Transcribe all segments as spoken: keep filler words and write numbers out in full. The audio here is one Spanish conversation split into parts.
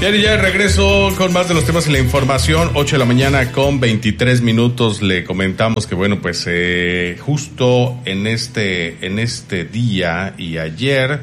Bien, y ya regreso con más de los temas y la información. Ocho de la mañana con veintitrés minutos. Le comentamos que, bueno, pues eh, justo en este, en este día y ayer,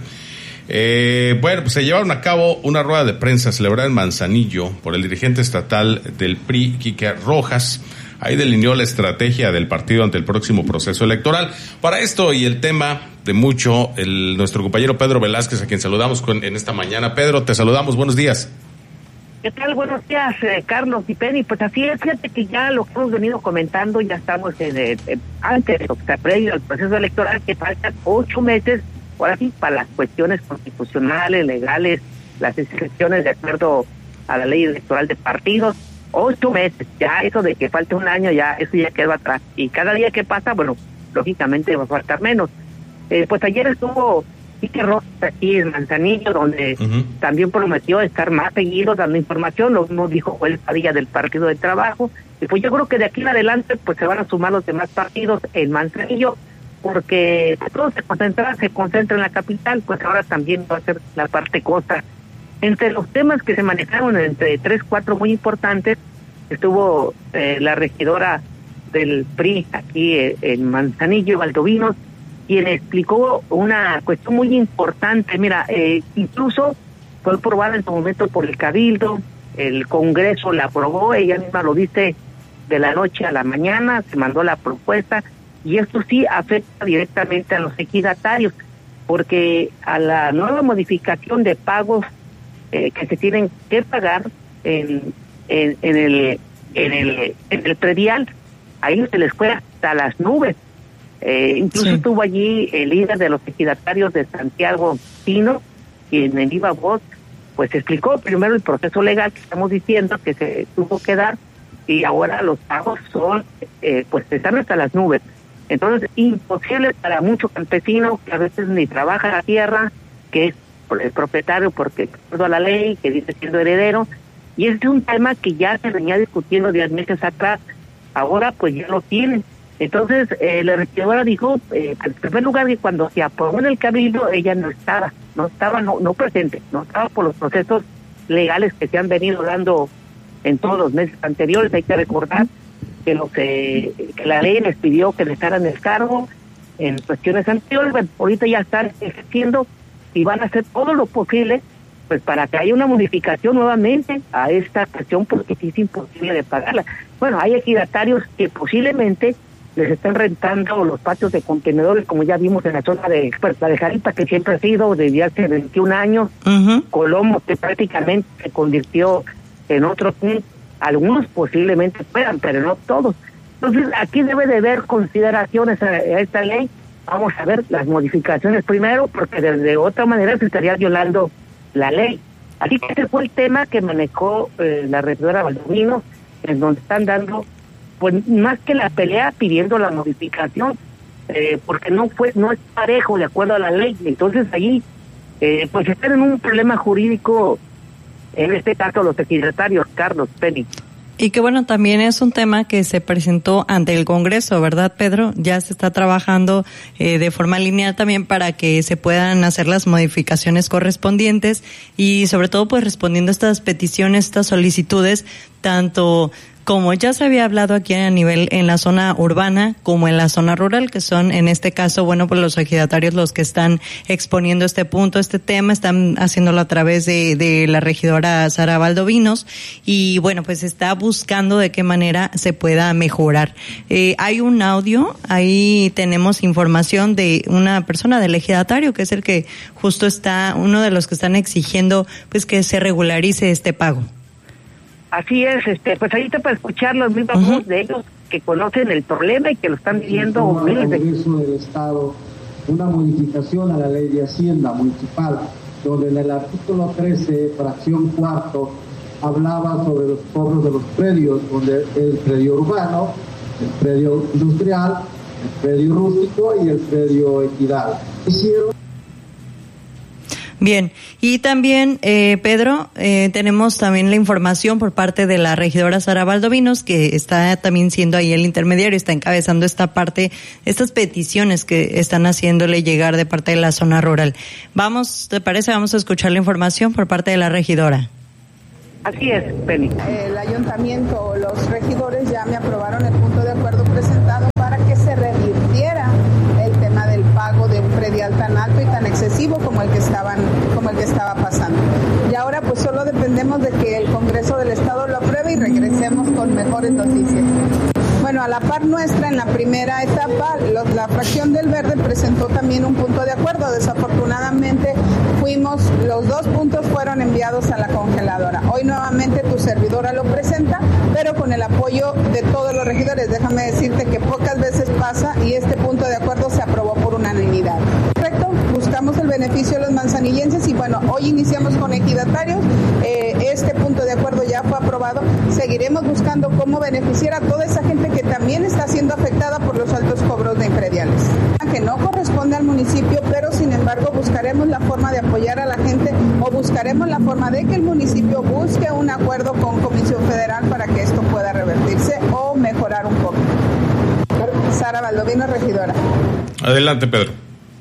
eh, bueno, pues se llevaron a cabo una rueda de prensa celebrada en Manzanillo por el dirigente estatal del P R I, Quique Rojas. Ahí delineó la estrategia del partido ante el próximo proceso electoral. Para esto y el tema de mucho, el, nuestro compañero Pedro Velázquez, a quien saludamos con, en esta mañana. Pedro, te saludamos, buenos días. ¿Qué tal? Buenos días, eh, Carlos y Penny. Pues así es, fíjate que ya lo que hemos venido comentando, ya estamos en, eh, antes de lo que está previo al proceso electoral, que faltan ocho meses, ahora sí, para las cuestiones constitucionales, legales, las inscripciones de acuerdo a la ley electoral de partidos. Ocho meses, ya eso de que falte un año, ya eso ya quedó atrás. Y cada día que pasa, bueno, lógicamente va a faltar menos. Eh, pues ayer estuvo Quique Rojas aquí en Manzanillo, donde uh-huh. también prometió estar más seguido dando información. Lo mismo dijo Joel Padilla del Partido del Trabajo. Y pues yo creo que de aquí en adelante pues se van a sumar los demás partidos en Manzanillo, porque todo se concentra, se concentra en la capital, pues ahora también va a ser la parte costa. Entre los temas que se manejaron, entre tres, cuatro muy importantes, estuvo eh, la regidora del P R I aquí eh, en Manzanillo, Valdovinos, quien explicó una cuestión muy importante. Mira, eh, incluso fue aprobada en su momento por el Cabildo, el Congreso la aprobó, ella misma lo dice, de la noche a la mañana, se mandó la propuesta, y esto sí afecta directamente a los ejidatarios, porque a la nueva modificación de pagos eh, que se tienen que pagar en, en, en el en el en el predial, ahí se les fue hasta las nubes. Eh, incluso sí. Estuvo allí el líder de los ejidatarios de Santiago Pino, quien en viva voz pues explicó primero el proceso legal que estamos diciendo que se tuvo que dar, y ahora los pagos son eh, pues están hasta las nubes. Entonces, imposible para mucho campesino que a veces ni trabaja la tierra, que es el propietario porque de acuerdo a la ley, que dice siendo heredero, y este es un tema que ya se venía discutiendo diez meses atrás, ahora pues ya lo tienen. Entonces, eh, la regidora dijo, eh, en primer lugar, que cuando se aprobó en el Cabildo, ella no estaba, no estaba, no, no presente, no estaba por los procesos legales que se han venido dando en todos los meses anteriores. Hay que recordar que lo que, que la ley les pidió que dejaran el cargo en cuestiones anteriores, bueno, ahorita ya están ejerciendo y van a hacer todo lo posible pues para que haya una modificación nuevamente a esta cuestión, porque sí es imposible de pagarla. Bueno, hay ejidatarios que posiblemente les están rentando los patios de contenedores, como ya vimos en la zona de, pues, la de Jaripa, que siempre ha sido desde hace veintiún años, uh-huh. Colomo, que prácticamente se convirtió en otro punto. Algunos posiblemente puedan, pero no todos. Entonces, aquí debe de haber consideraciones a, a esta ley. Vamos a ver las modificaciones primero, porque de, de otra manera se estaría violando la ley. Así que ese fue el tema que manejó eh, la regidora Valdovinos, en donde están dando, pues más que la pelea, pidiendo la modificación, eh, porque no fue, no es parejo de acuerdo a la ley. Entonces ahí, eh, pues están en un problema jurídico, en este caso los ejidatarios, Carlos, Penny. Y que bueno, también es un tema que se presentó ante el Congreso, ¿verdad, Pedro? Ya se está trabajando eh, de forma lineal también para que se puedan hacer las modificaciones correspondientes y sobre todo pues respondiendo a estas peticiones, estas solicitudes, tanto como ya se había hablado aquí a nivel en la zona urbana como en la zona rural, que son en este caso, bueno, pues los ejidatarios los que están exponiendo este punto, este tema, están haciéndolo a través de, de la regidora Sara Valdovinos, y bueno, pues está buscando de qué manera se pueda mejorar. Eh, hay un audio, ahí tenemos información de una persona del ejidatario, que es el que justo está, uno de los que están exigiendo pues que se regularice este pago. Así es, este, pues ahí está para escuchar los mismos uh-huh. de ellos que conocen el problema y que lo están viviendo humildes. del Estado una modificación a la ley de Hacienda Municipal, donde en el artículo trece, fracción cuarto, hablaba sobre los cobros de los predios, donde el predio urbano, el predio industrial, el predio rústico y el predio equidad. Hicieron Bien, y también, eh, Pedro, eh, tenemos también la información por parte de la regidora Sara Valdovinos, que está también siendo ahí el intermediario, está encabezando esta parte, estas peticiones que están haciéndole llegar de parte de la zona rural. Vamos, ¿te parece? Vamos a escuchar la información por parte de la regidora. Así es, Penny. El ayuntamiento, los regidores ya me aprobaron el punto de acuerdo presentado para que se revirtiera el tema del pago de un predial tan alto y tan excesivo como el que estaban, como el que estaba pasando. Y ahora pues solo dependemos de que el Congreso del Estado lo apruebe y regresemos con mejores noticias. Bueno, a la par nuestra, en la primera etapa, los, la fracción del Verde presentó también un punto de acuerdo. Desafortunadamente, fuimos, los dos puntos fueron enviados a la congeladora. Hoy nuevamente tu servidora lo presenta, pero con el apoyo de todos los regidores. Déjame decirte que pocas veces pasa y este punto de acuerdo se aprobó por unanimidad. Correcto, buscamos el beneficio de los manzanillenses y bueno, hoy iniciamos con ejidatarios. Eh, este punto de acuerdo ya fue aprobado. Seguiremos buscando cómo beneficiar a toda esa gente que también está siendo afectada por los altos cobros de imprediales, que no corresponde al municipio, pero sin embargo buscaremos la forma de apoyar a la gente o buscaremos la forma de que el municipio busque un acuerdo con Comisión Federal para que esto pueda revertirse o mejorar un poco. Sara Baldovino, regidora. Adelante, Pedro.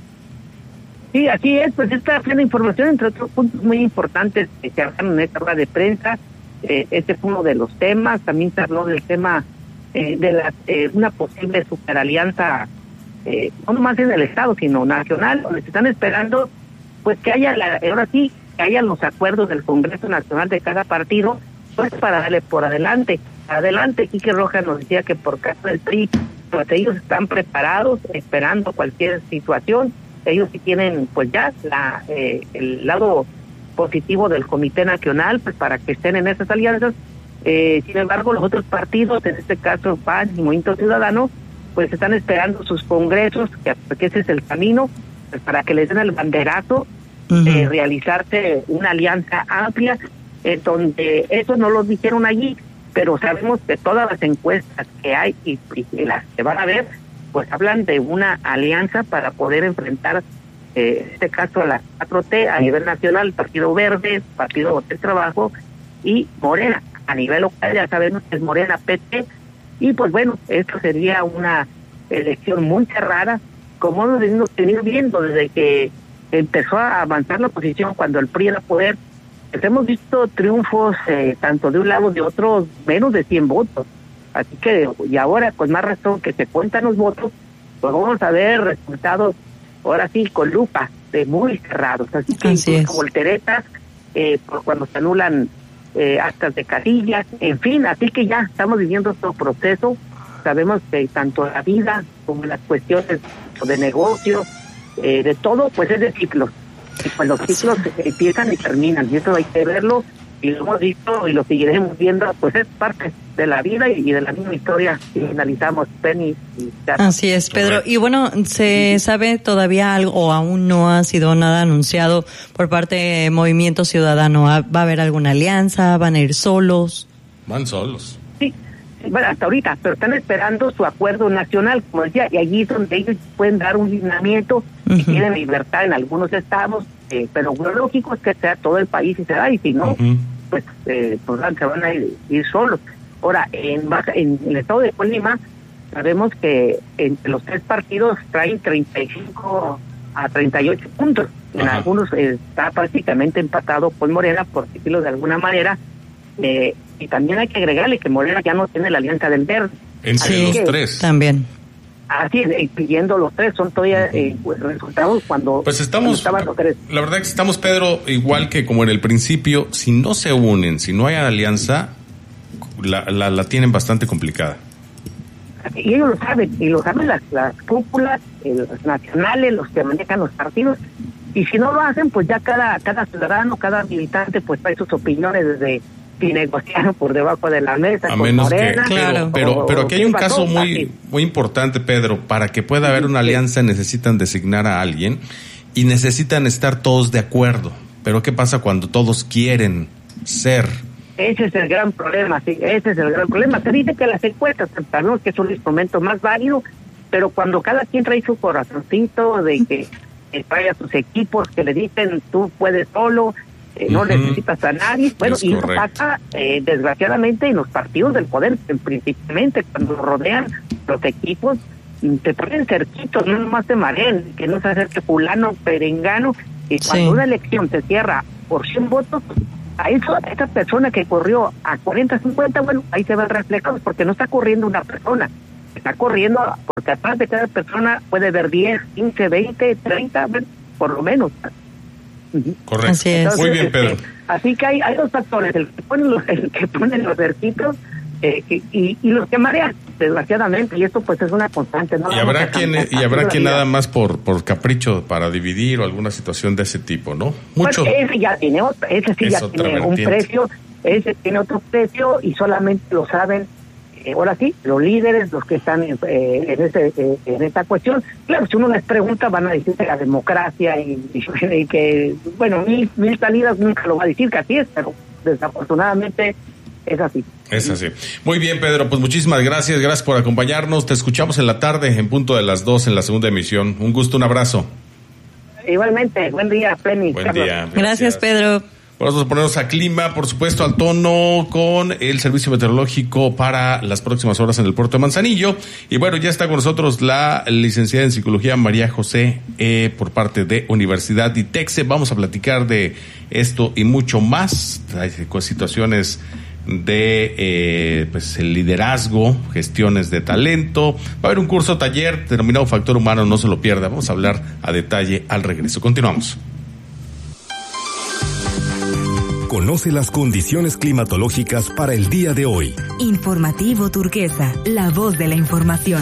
Sí, así es, pues esta fue la información, entre otros puntos muy importantes que se hablaron en esta hora de prensa. Eh, este fue uno de los temas. También se habló del tema eh, de la, eh, una posible superalianza, eh, no nomás en el Estado, sino nacional, donde se están esperando pues que haya, la, ahora sí, que haya los acuerdos del Congreso Nacional de cada partido, pues para darle por adelante. Adelante, Quique Rojas nos decía que por caso del P R I, pues ellos están preparados, esperando cualquier situación. Ellos sí tienen pues ya la eh, el lado positivo del Comité Nacional pues para que estén en esas alianzas. Eh, sin embargo, los otros partidos, en este caso P A N y Movimiento Ciudadano, pues están esperando sus congresos, que, que ese es el camino, pues, para que les den el banderazo, uh-huh. eh, realizarse una alianza amplia, eh, donde eso no lo dijeron allí, pero sabemos que todas las encuestas que hay y, y las que van a ver, pues hablan de una alianza para poder enfrentar, eh, en este caso, a la cuatro T a nivel nacional, Partido Verde, Partido del Trabajo y Morena. A nivel local ya sabemos que es Morena P T, y pues bueno, esto sería una elección muy cerrada, como hemos tenido viendo desde que empezó a avanzar la oposición cuando el P R I era poder. Pues hemos visto triunfos eh, tanto de un lado de otro, menos de cien votos. Así que, y ahora con más razón que se cuentan los votos, pues vamos a ver resultados, ahora sí, con lupa, de muy cerrados. Así que Así incluso volteretas, eh, por cuando se anulan eh, actas de casillas, en fin, así que ya estamos viviendo todo proceso. Sabemos que tanto la vida como las cuestiones de negocios, eh, de todo, pues es de ciclos. Y pues los ciclos empiezan y terminan, y eso hay que verlo, y lo hemos visto y lo seguiremos viendo, pues es parte de la vida y de la misma historia que finalizamos, Penny. Y Así es, Pedro. Y bueno, ¿se sabe todavía algo o aún no ha sido nada anunciado por parte de Movimiento Ciudadano? ¿Va a haber alguna alianza? ¿Van a ir solos? Van solos. Sí, bueno, hasta ahorita, pero están esperando su acuerdo nacional, como decía, y allí es donde ellos pueden dar un lineamiento, uh-huh. y tienen libertad en algunos estados, eh, pero lo lógico es que sea todo el país y se da, y si no, uh-huh. pues, eh, pues se van a ir, ir solos. Ahora, en, Baja, en el estado de Colima, sabemos que entre los tres partidos traen treinta y cinco a treinta y ocho puntos. En Ajá. algunos eh, está prácticamente empatado con Morena, por decirlo de alguna manera. Eh, y también hay que agregarle que Morena ya no tiene la alianza del Verde. Entre sí, los que, tres. También. Así es, eh, pidiendo los tres, son todavía eh, pues, resultados cuando, pues estamos, cuando estaban los tres. La verdad que estamos, Pedro, igual que como en el principio, si no se unen, si no hay alianza, la, la, la tienen bastante complicada. Y ellos lo saben, y lo saben las, las cúpulas, eh, los nacionales, los que manejan los partidos, y si no lo hacen, pues ya cada cada ciudadano, cada militante, pues trae sus opiniones desde si negociaron por debajo de la mesa. A con menos Morena, que, claro. pero, pero, pero aquí hay un caso muy, muy importante, Pedro. Para que pueda haber una alianza necesitan designar a alguien y necesitan estar todos de acuerdo. Pero ¿qué pasa cuando todos quieren ser? Ese es el gran problema, sí, ese es el gran problema. Se dice que las encuestas, sabemos que es un instrumento más válido, pero cuando cada quien trae su corazoncito de que, que trae a sus equipos, que le dicen tú puedes solo, eh, no uh-huh. necesitas a nadie, bueno, es y eso pasa eh, desgraciadamente en los partidos del poder, principalmente cuando rodean los equipos, te ponen cerquitos, no nomás te mareen, que no se acerque fulano, perengano, y cuando sí. una elección se cierra por cien votos, a eso, a esa persona que corrió a cuarenta, cincuenta, bueno, ahí se ven reflejados, porque no está corriendo una persona, está corriendo, porque atrás de cada persona puede haber diez, quince, veinte, treinta, por lo menos. Correcto. Así es. Entonces, muy bien, Pedro. Este, así que hay, hay dos factores, el que pone los, el que pone los cerquitos eh, y, y los que marean, desgraciadamente, y esto pues es una constante. ¿no? Y habrá quien, y habrá quien vida. nada más por, por capricho para dividir o alguna situación de ese tipo, ¿no? Mucho. Bueno, ese ya tiene otro, ese sí Es ya otra tiene un vertiente. precio, ese tiene otro precio y solamente lo saben, eh, ahora sí, los líderes, los que están eh, en, ese, eh, en esta cuestión. Claro, si uno les pregunta van a decir que la democracia y, y, y que, bueno, mil, mil salidas nunca lo va a decir que así es, pero desafortunadamente es así. Es así. Muy bien, Pedro, pues muchísimas gracias, gracias por acompañarnos. Te escuchamos en la tarde, en punto de las dos, en la segunda emisión. Un gusto, un abrazo. Igualmente, buen día, Penny. Buen Carlos. día. Gracias, Gracias, Pedro. Vamos a ponernos a clima, por supuesto, al tono con el servicio meteorológico para las próximas horas en el puerto de Manzanillo. Y bueno, ya está con nosotros la licenciada en psicología María José eh, por parte de Universidad ITEXE. Vamos a platicar de esto y mucho más. Hay situaciones de eh, pues el liderazgo, gestiones de talento. Va a haber un curso taller denominado Factor Humano, no se lo pierda. Vamos a hablar a detalle al regreso. Continuamos. Conoce las condiciones climatológicas para el día de hoy. Informativo Turquesa, la voz de la información.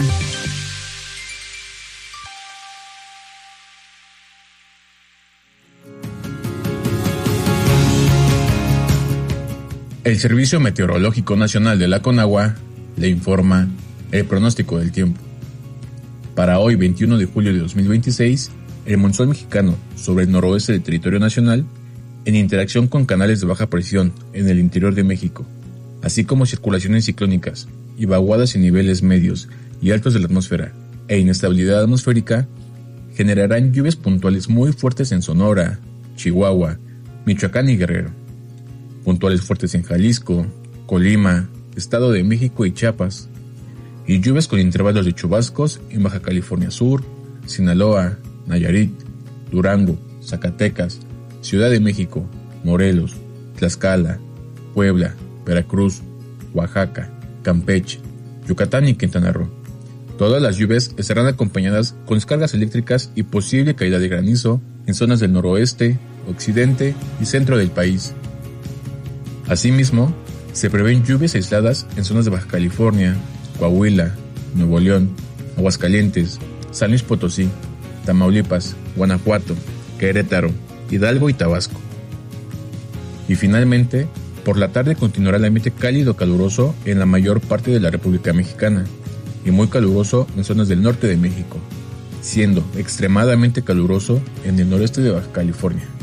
El Servicio Meteorológico Nacional de la Conagua le informa el pronóstico del tiempo. Para hoy, veintiuno de julio de dos mil veintiséis, el monzón mexicano sobre el noroeste del territorio nacional, en interacción con canales de baja presión en el interior de México, así como circulaciones ciclónicas y vaguadas en niveles medios y altos de la atmósfera e inestabilidad atmosférica, generarán lluvias puntuales muy fuertes en Sonora, Chihuahua, Michoacán y Guerrero, puntuales fuertes en Jalisco, Colima, Estado de México y Chiapas, y lluvias con intervalos de chubascos en Baja California Sur, Sinaloa, Nayarit, Durango, Zacatecas, Ciudad de México, Morelos, Tlaxcala, Puebla, Veracruz, Oaxaca, Campeche, Yucatán y Quintana Roo. Todas las lluvias estarán acompañadas con descargas eléctricas y posible caída de granizo en zonas del noroeste, occidente y centro del país. Asimismo, se prevén lluvias aisladas en zonas de Baja California, Coahuila, Nuevo León, Aguascalientes, San Luis Potosí, Tamaulipas, Guanajuato, Querétaro, Hidalgo y Tabasco. Y finalmente, por la tarde continuará el ambiente cálido caluroso en la mayor parte de la República Mexicana y muy caluroso en zonas del norte de México, siendo extremadamente caluroso en el noreste de Baja California.